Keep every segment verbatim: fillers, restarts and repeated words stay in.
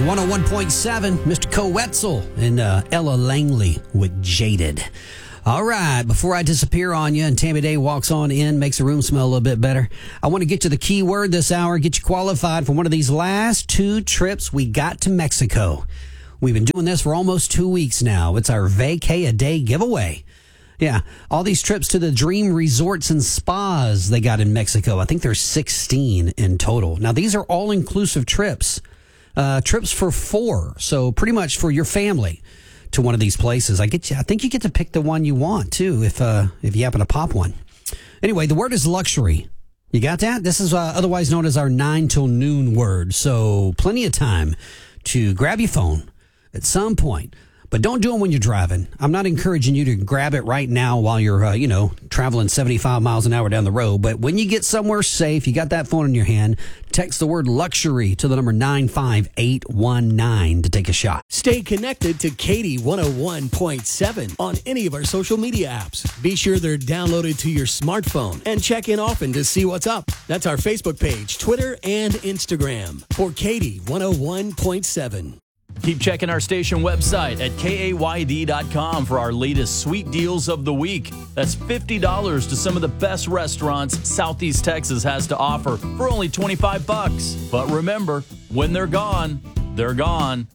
one oh one point seven, Mister Coetzel and uh, Ella Langley with Jaded. All right, before I disappear on you and Tammy Day walks on in, makes the room smell a little bit better, I want to get to the key word this hour, get you qualified for one of these last two trips we got to Mexico. We've been doing this for almost two weeks now. It's our Vacay a Day giveaway. Yeah, all these trips to the dream resorts and spas they got in Mexico. I think there's sixteen in total. Now, these are all-inclusive trips. Uh, trips for four, so pretty much for your family to one of these places. I get you. I think you get to pick the one you want too, if uh, if you happen to pop one. Anyway, the word is luxury. You got that? This is uh, otherwise known as our nine till noon word. So plenty of time to grab your phone at some point. But don't do it when you're driving. I'm not encouraging you to grab it right now while you're, uh, you know, traveling seventy-five miles an hour down the road. But when you get somewhere safe, you got that phone in your hand, text the word luxury to the number nine five eight one nine to take a shot. Stay connected to Katie one oh one point seven on any of our social media apps. Be sure they're downloaded to your smartphone and check in often to see what's up. That's our Facebook page, Twitter, and Instagram for Katie one oh one point seven. Keep checking our station website at K A Y D dot com for our latest sweet deals of the week. That's fifty dollars to some of the best restaurants Southeast Texas has to offer for only twenty-five bucks. But remember, when they're gone, they're gone.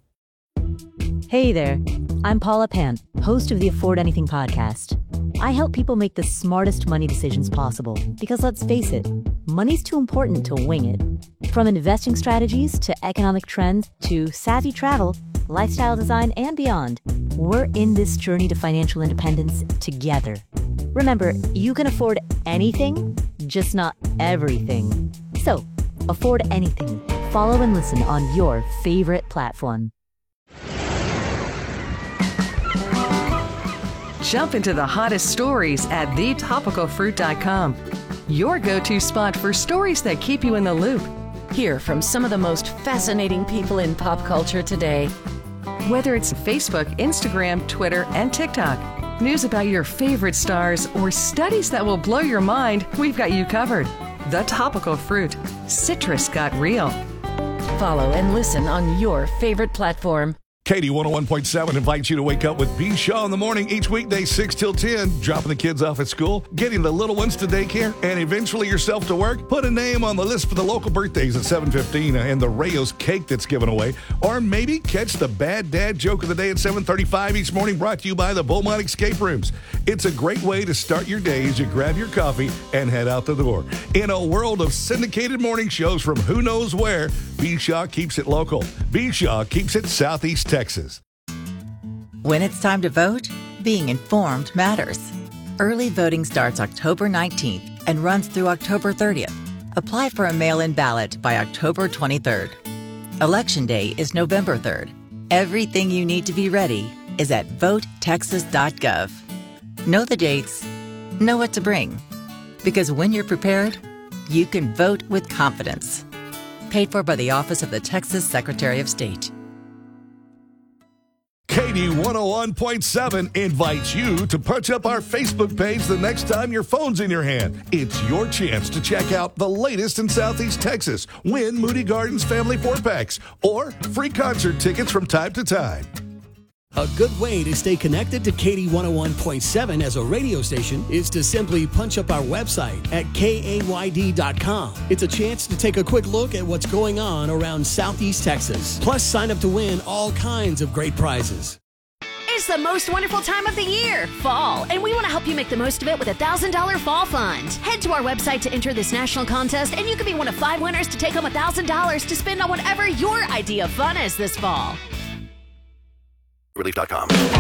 Hey there, I'm Paula Pant, host of the Afford Anything podcast. I help people make the smartest money decisions possible because let's face it, money's too important to wing it. From investing strategies to economic trends to savvy travel, lifestyle design, and beyond, we're in this journey to financial independence together. Remember, you can afford anything, just not everything. So, afford anything. Follow and listen on your favorite platform. Jump into the hottest stories at the topical fruit dot com. Your go-to spot for stories that keep you in the loop. Hear from some of the most fascinating people in pop culture today. Whether it's Facebook, Instagram, Twitter, and TikTok, news about your favorite stars, or studies that will blow your mind, we've got you covered. The Topical Fruit. Citrus got real. Follow and listen on your favorite platform. Katie one oh one point seven invites you to wake up with B. Shaw in the morning each weekday, six till ten, dropping the kids off at school, getting the little ones to daycare, and eventually yourself to work. Put a name on the list for the local birthdays at seven fifteen and the Rayos cake that's given away. Or maybe catch the bad dad joke of the day at seven thirty-five each morning, brought to you by the Beaumont Escape Rooms. It's a great way to start your day as you grab your coffee and head out the door. In a world of syndicated morning shows from who knows where, B. Shaw keeps it local. B. Shaw keeps it Southeast Texas. When it's time to vote, being informed matters. Early voting starts October nineteenth and runs through October thirtieth. Apply for a mail-in ballot by October twenty-third. Election Day is November third. Everything you need to be ready is at vote texas dot gov. Know the dates, know what to bring. Because when you're prepared, you can vote with confidence. Paid for by the Office of the Texas Secretary of State. Katie one oh one point seven invites you to punch up our Facebook page the next time your phone's in your hand. It's your chance to check out the latest in Southeast Texas, win Moody Gardens family four-packs, or free concert tickets from time to time. A good way to stay connected to Katie one oh one point seven as a radio station is to simply punch up our website at K A Y D dot com. It's a chance to take a quick look at what's going on around Southeast Texas. Plus, sign up to win all kinds of great prizes. It's the most wonderful time of the year, fall, and we want to help you make the most of it with a one thousand dollars fall fund. Head to our website to enter this national contest, and you can be one of five winners to take home one thousand dollars to spend on whatever your idea of fun is this fall. Relief dot com.